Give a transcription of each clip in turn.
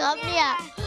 ครับเนี่ย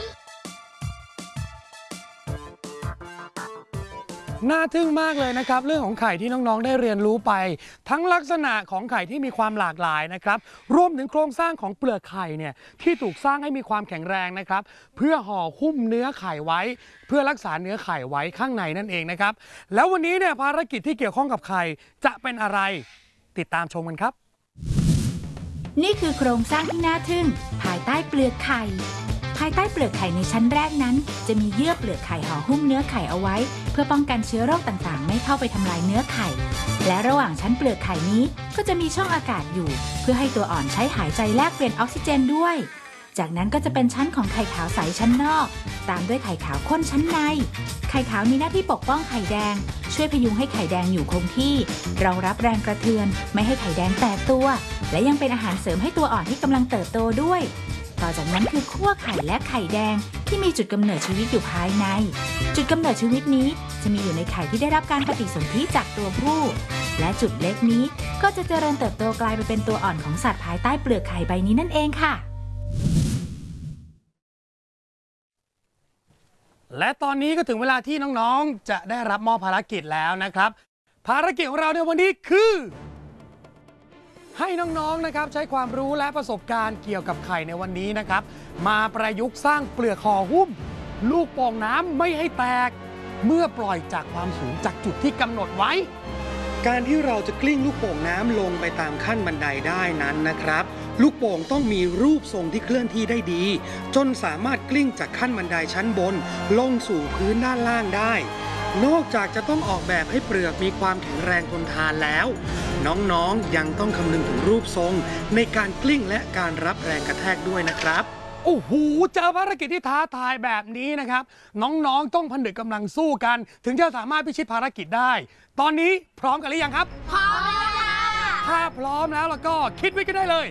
น่าทึ่งมากเลยนะครับเรื่องของไข่ที่น้องๆได้เรียนรู้ไปทั้งลักษณะของไข่ที่มีความหลากหลายนะครับรวมถึงโครงสร้างของเปลือกไข่เนี่ยที่ถูกสร้างให้มีความแข็งแรงนะครับเพื่อห่อหุ้มเนื้อไข่ไว้เพื่อรักษาเนื้อไข่ไว้ข้างในนั่นเองนะครับแล้ววันนี้เนี่ยภารกิจที่เกี่ยวข้องกับไข่จะเป็นอะไรติดตามชมกันครับนี่คือโครงสร้างที่น่าทึ่งภายใต้เปลือกไข่ภายใต้เปลือกไข่ในชั้นแรกนั้นจะมีเยื่อเปลือกไข่ห่อหุ้มเนื้อไข่เอาไว้เพื่อป้องกันเชื้อโรคต่างๆไม่เข้าไปทำลายเนื้อไข่และระหว่างชั้นเปลือกไข่นี้ก็จะมีช่องอากาศอยู่เพื่อให้ตัวอ่อนใช้หายใจแลกเปลี่ยนออกซิเจนด้วยจากนั้นก็จะเป็นชั้นของไข่ขาวใสชั้นนอกตามด้วยไข่ขาวข้นชั้นในไข่ขาวมีหน้าที่ปกป้องไข่แดงช่วยพยุงให้ไข่แดงอยู่คงที่รองรับแรงกระเทือนไม่ให้ไข่แดงแตกตัวและยังเป็นอาหารเสริมให้ตัวอ่อนที่กำลังเติบโตด้วยต่อจากนั้นคือขั้วไข่และไข่แดงที่มีจุดกำเนิดชีวิตอยู่ภายในจุดกำเนิดชีวิตนี้จะมีอยู่ในไข่ที่ได้รับการปฏิสนธิจากตัวผู้และจุดเล็กนี้ก็จะเจริญเติบโตกลายไปเป็นตัวอ่อนของสัตว์ภายใต้เปลือกไข่ใบนี้นั่นเองค่ะและตอนนี้ก็ถึงเวลาที่น้องๆจะได้รับมอบภารกิจแล้วนะครับภารกิจของเราในวันนี้คือให้น้องๆนะครับใช้ความรู้และประสบการณ์เกี่ยวกับไข่ในวันนี้นะครับมาประยุกต์สร้างเปลือกห่อหุ้มลูกโป่งน้ำไม่ให้แตกเมื่อปล่อยจากความสูงจากจุดที่กำหนดไว้การที่เราจะกลิ้งลูกโป่งน้ำลงไปตามขั้นบันไดได้นั้นนะครับลูกโป่งต้องมีรูปทรงที่เคลื่อนที่ได้ดีจนสามารถกลิ้งจากขั้นบันไดชั้นบนลงสู่พื้นด้านล่างได้นอกจากจะต้องออกแบบให้เปลือกมีความแข็งแรงทนทานแล้วน้องๆยังต้องคำนึงถึงรูปทรงในการกลิ้งและการรับแรงกระแทกด้วยนะครับโอ้โหเจอภารกิจที่ท้าทายแบบนี้นะครับน้องๆต้องผนึกกำลังสู้กันถึงจะสามารถพิชิตภารกิจได้ตอนนี้พร้อมกันหรือยังครับพร้อมแล้วค่ะถ้าพร้อมแล้วก็คิดไว้กันได้เลย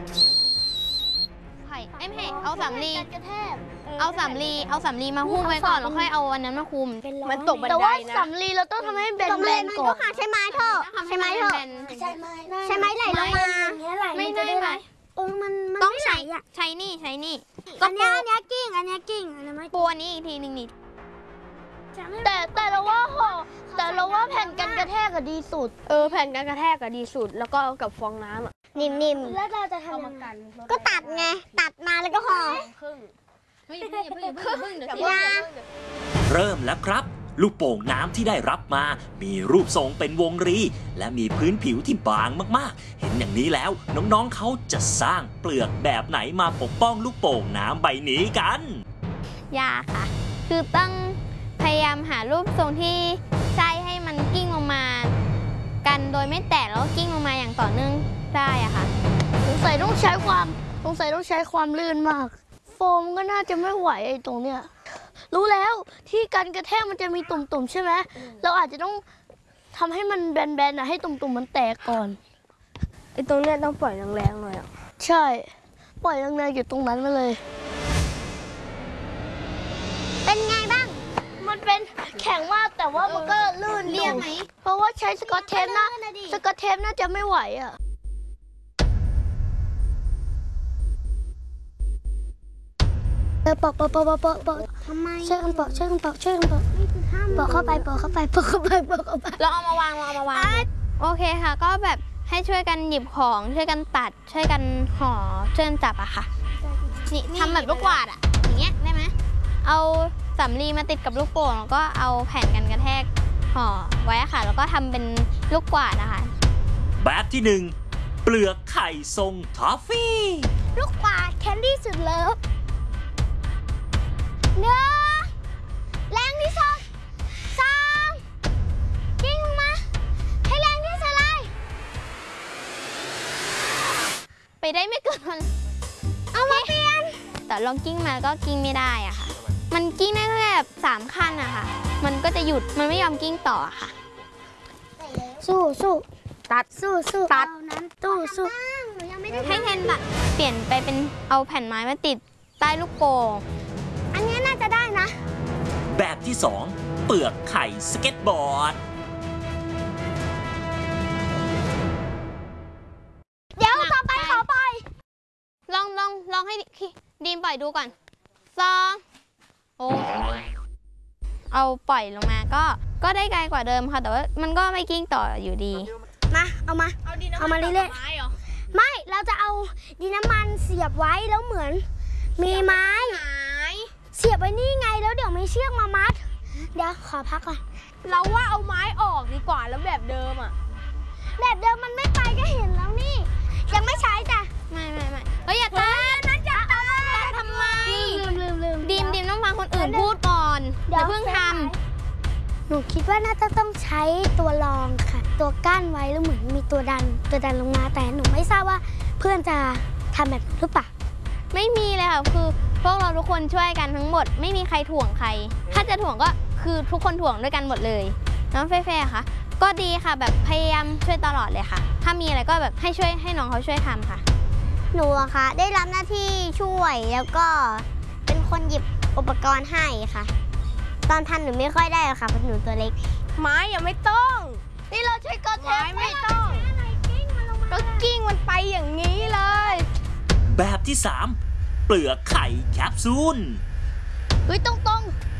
ไม่ให้เอาสำลีเอาสำลีมาหุ้มไว้ก่อนแล้วค่อยเอาอันนั้นมาคุมมันตกบันไดนะแต่ว่าสำลีเราต้องทำให้แบนๆก่อนใช่ไหมเถอะใช่ไหมไหลลงมาไม่ได้ไหมมันต้องใช้นี่อันนี้กิ้งปูอันนี้อีกทีนึงนี่แต่เราว่าแผ่นกันกระแทกดีสุดแผ่นกันกระแทกดีสุดแล้วก็กับฟองน้ำนิ่มๆแล้วเราจะทำยังไงก็ตัดมาแล้วก็ห่อเดี๋ยวเริ่มแล้วครับลูกโป่งน้ำที่ได้รับมามีรูปทรงเป็นวงรีและมีพื้นผิวที่บางมากๆเห็นอย่างนี้แล้วน้องๆเขาจะสร้างเปลือกแบบไหนมาปกป้องลูกโป่งน้ำใบนี้กันยากค่ะคือต้องพยายามหารูปทรงที่ใช้ให้มันกิ้งลงมากันโดยไม่แตกแล้วกิ้งลงมาอย่างต่อเนื่องได้อะค่ะสงสัยต้องใช้ความลื่นมากโฟมก็น่าจะไม่ไหวไอ้ตรงเนี้ยรู้แล้วที่กันกระแทกมันจะมีตุ่มๆใช่ไหมเราอาจจะต้องทำให้มันแบนๆให้ตุ่มๆมันแตกก่อนไอ้ตรงเนี้ยต้องปล่อยแรงๆหน่อยใช่ปล่อยแรงๆอยู่ตรงนั้นมาเลยเป็นไงบ้างมันเป็นแข็งมากแต่ว่ามันก็ลื่นเรียบไหมเพราะว่าใช้สกอตเทปน่าจะไม่ไหวอ่ะปอกทำไมช่วยกันปอกปอกเข้าไปเราเอามาวางโอเคค่ะก็แบบให้ช่วยกันหยิบของช่วยกันตัดช่วยกันห่อช่วยกันจับอะค่ะนี่ทำแบบลูกกวาดอะอย่างเงี้ยได้ไหมเอาสำลีมาติดกับลูกโป่งแล้วก็เอาแผ่นกันกระแทกห่อไว้ค่ะแล้วก็ทำเป็นลูกกวาดนะคะแบบที่1เปลือกไข่ทรงทอฟฟี่ลูกกวาดแคนดี้สุดเลิฟแรงที่2กิ้งมาให้แรงที่สุดเลยไปได้ไม่เกินเอามาเปลี่ยนแต่ลองกิ้งมาก็กิ้งไม่ได้อะค่ะมันกิ้งได้แค่แบบ3ขั้นอะค่ะมันก็จะหยุดมันไม่ยอมกิ้งต่อค่ะสู้ตัดตัดนั้นสู้ให้แทนแบบเปลี่ยนไปเป็นเอาแผ่นไม้มาติดใต้ลูกโป่งอันนี้น่าจะได้นะแบบที่2เปลือกไข่สเก็ตบอร์ดเดี๋ยวต่อไปขอปล่อยลองให้ดีมปล่อยดูก่อน 2โอ้เอาปล่อยลงมาก็ได้ไกลกว่าเดิมค่ะแต่ว่ามันก็ไม่กิ้งต่ออยู่ดีมาเอามาเรื่อยๆไม่เราจะเอาดินน้ำมันเสียบไว้แล้วเหมือนมีไม้เสียบไว้นี่ไงแล้วเดี๋ยวมีเชือกมามัดเดี๋ยวขอพักก่อนเราว่าเอาไม้ออกดีกว่าแล้วแบบเดิมอ่ะแบบเดิมมันไม่ไปก็เห็นแล้วนี่ยังไม่ใช้จ้ะไม่เฮ้ยอย่าตัดนั่นจะตัดทำไมลืมดิมต้องฟังคนอื่นพูดก่อนอย่าเพิ่งทำหนูคิดว่าน่าจะต้องใช้ตัวรองค่ะตัวกั้นไว้แล้วเหมือนมีตัวดันลงมาแต่หนูไม่ทราบว่าเพื่อนจะทำแบบหรือเปล่าไม่มีเลยค่ะคือพวกเราทุกคนช่วยกันทั้งหมดไม่มีใครถ่วงใครถ้าจะถ่วงก็คือทุกคนถ่วงด้วยกันหมดเลยน้องเฟ่ค่ะก็ดีค่ะแบบพยายามช่วยตลอดเลยค่ะถ้ามีอะไรก็แบบให้น้องเขาช่วยทำค่ะหนูอะค่ะได้รับหน้าที่ช่วยแล้วก็เป็นคนหยิบอุปกรณ์ให้ค่ะตอนทันหนูไม่ค่อยได้หรอกค่ะเพราะหนูตัวเล็กไม้ยังไม่ต้องนี่เราใช้กระเทปไม่ต้องก็กิ้งมันไปอย่างนี้เลยแบบที่ 3 เปลือกไข่แคปซูลตรง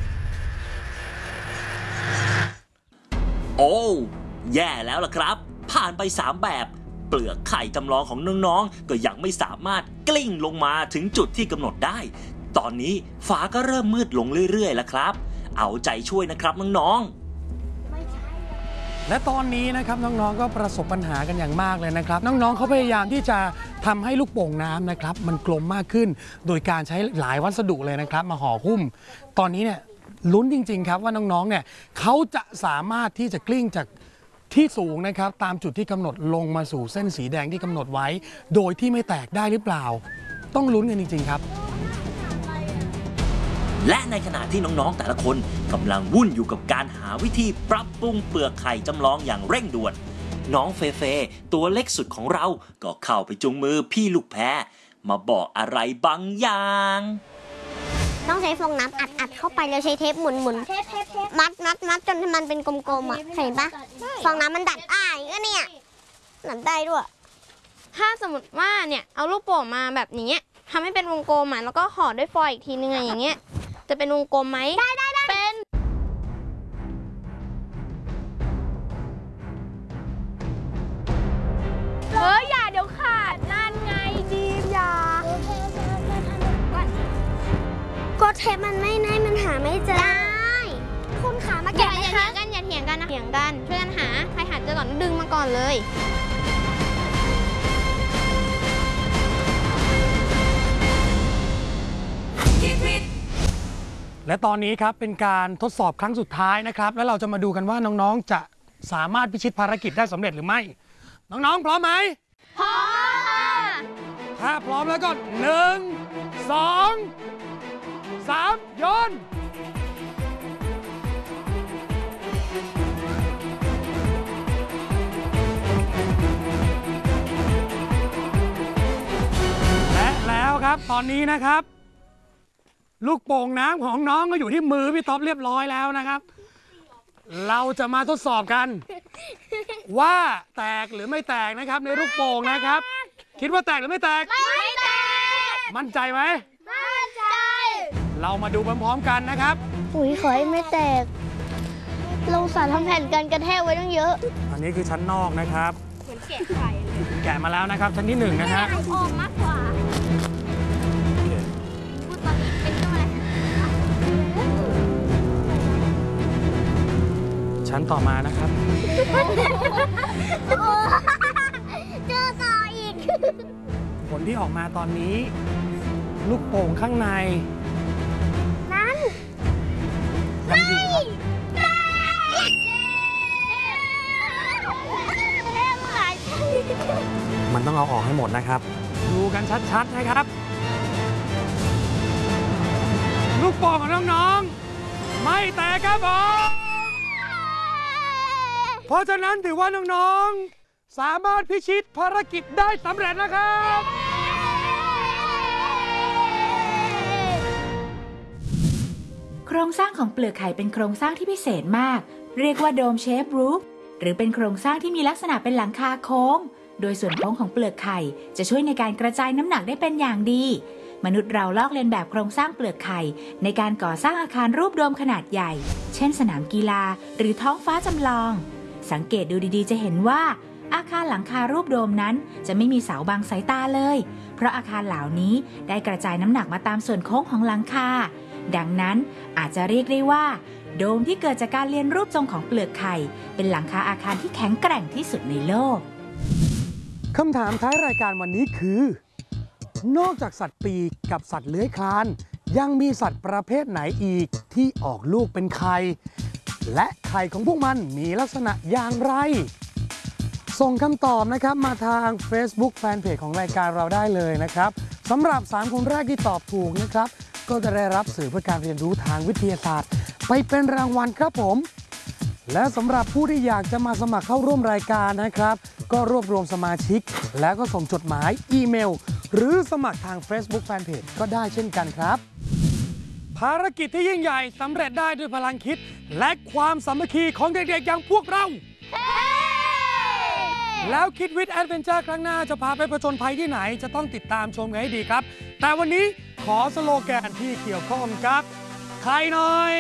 โอ้แย่แล้วล่ะครับผ่านไป3แบบเปลือกไข่จำลองของน้องๆก็ยังไม่สามารถกลิ้งลงมาถึงจุดที่กำหนดได้ตอนนี้ฟ้าก็เริ่มมืดลงเรื่อยๆแล้วครับเอาใจช่วยนะครับน้องๆและตอนนี้นะครับน้องๆก็ประสบปัญหากันอย่างมากเลยนะครับน้องๆเขาพยายามที่จะทำให้ลูกโป่งน้ำนะครับมันกลมมากขึ้นโดยการใช้หลายวัสดุเลยนะครับมาห่อหุ้มตอนนี้เนี่ยลุ้นจริงๆครับว่าน้องๆเนี่ยเขาจะสามารถที่จะกลิ้งจากที่สูงนะครับตามจุดที่กำหนดลงมาสู่เส้นสีแดงที่กำหนดไว้โดยที่ไม่แตกได้หรือเปล่าต้องลุ้นกันจริงๆครับและในขณะที่น้องๆแต่ละคนกำลังวุ่นอยู่กับการหาวิธีปรับปรุงเปลือกไข่จำลองอย่างเร่งด่วนน้องเฟตัวเล็กสุดของเราก็เข้าไปจุงมือพี่ลูกแพรมาบอกอะไรบางอย่างต้องใช้ฟองน้ำอัดเข้าไปแล้วใช้เทปหมุนมัดจนมันเป็นกลมๆอ่ะเห็นปะฟองน้ำมันดัดก็เนี่ยดัดได้ด้วยถ้าสมมติว่าเนี่ยเอาลูกโป่งมาแบบนี้ทำให้เป็นวงกลมแล้วก็ห่อด้วยฟอยล์อีกทีนึงอย่างเงี้ยจะเป็นวงกลมไหมได้เป็นอย่าเดี๋ยวขาดนั่นไงดีมอย่าก็เทปมันไม่ได้มันหาไม่เจอได้คุณขามาแกะอย่าเถียงกันนะช่วยกันหาใครหาเจอก่อนดึงมาก่อนเลยและตอนนี้ครับเป็นการทดสอบครั้งสุดท้ายนะครับแล้วเราจะมาดูกันว่าน้องๆจะสามารถพิชิตภารกิจได้สำเร็จหรือไม่น้องๆพร้อมไหมพร้อมถ้าพร้อมแล้วก็1 2 3โยนและแล้วครับตอนนี้นะครับลูกโป่งน้ำของน้องก็อยู่ที่มือพี่ท็อปเรียบร้อยแล้วนะครับเราจะมาทดสอบกันว่าแตกหรือไม่แตกนะครับในลูกโป่งนะครับคิดว่าแตกหรือไม่แตกไม่แตกมั่นใจไหมมั่นใจเรามาดูพร้อมๆกันนะครับขอให้ไม่แตกเราสารทำแผ่นกันกระแทกไว้ตั้งเยอะอันนี้คือชั้นนอกนะครับเหมือนแกะไข่เลยแกะมาแล้วนะครับชั้นที่1นะฮะออกมากกว่าชั้นต่อมานะครับเจอต่ออีกผลที่ออกมาตอนนี้ลูกโป่งข้างในนั้นยังอยู่มันต้องเอาออกให้หมดนะครับดูกันชัดๆนะครับลูกโป่งของน้องๆไม่แตกครับผมเพราะฉะนั้นถือว่าน้องๆสามารถพิชิตภารกิจได้สำเร็จนะครับโครงสร้างของเปลือกไข่เป็นโครงสร้างที่พิเศษมากเรียกว่าโดมเชฟรูฟหรือเป็นโครงสร้างที่มีลักษณะเป็นหลังคาโค้งโดยส่วนโค้งของเปลือกไข่จะช่วยในการกระจายน้ำหนักได้เป็นอย่างดีมนุษย์เราลอกเลียนแบบโครงสร้างเปลือกไข่ในการก่อสร้างอาคารรูปโดมขนาดใหญ่ เช่นสนามกีฬาหรือท้องฟ้าจำลอง สังเกตดูดีๆจะเห็นว่าอาคารหลังคารูปโดมนั้นจะไม่มีเสาบังสายตาเลย เพราะอาคารเหล่านี้ได้กระจายน้ำหนักมาตามส่วนโค้งของหลังคา ดังนั้นอาจจะเรียกได้ว่าโดมที่เกิดจากการเรียนรูปทรงของเปลือกไข่เป็นหลังคาอาคารที่แข็งแกร่งที่สุดในโลกคำถามท้ายรายการวันนี้คือ นอกจากสัตว์ปีกกับสัตว์เลื้อยคลานยังมีสัตว์ประเภทไหนอีกที่ออกลูกเป็นไข่และไข่ของพวกมันมีลักษณะอย่างไร ส่งคำตอบนะครับมาทาง Facebook Fanpage ของรายการเราได้เลยนะครับสำหรับ3คนแรกที่ตอบถูกนะครับก็จะได้รับสื่อเพื่อการเรียนรู้ทางวิทยาศาสตร์ไปเป็นรางวัลครับผมและสำหรับผู้ที่อยากจะมาสมัครเข้าร่วมรายการนะครับก็รวบรวมสมาชิกแล้วก็ส่งจดหมายอีเมลหรือสมัครทาง Facebook Fanpage ก็ได้เช่นกันครับภารกิจที่ยิ่งใหญ่สำเร็จได้ด้วยพลังคิดและความสามัคคีของเด็กๆอย่างพวกเราแล้วคิดวิทย์แอดเวนเจอร์ครั้งหน้าจะพาไปผจญภัยที่ไหนจะต้องติดตามชมกันให้ดีครับแต่วันนี้ขอสโลแกนที่เกี่ยวข้องกับใครหน่อย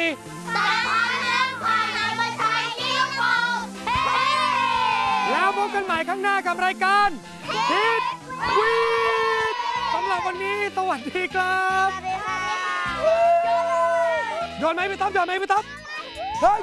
แล้วพบกันใหม่ข้างหน้ากับรายการคิดวิทย์สำหรับวันนี้สวัสดีครับโยนไหมพี่ต๊อบโยนไหมพี่ต๊อบ